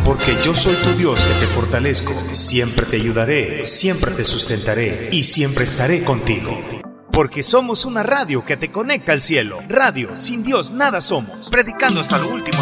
Porque yo soy tu Dios que te fortalezco, siempre te ayudaré, siempre te sustentaré y siempre estaré contigo. Porque somos una radio que te conecta al cielo. Radio, sin Dios nada somos. Predicando hasta lo último.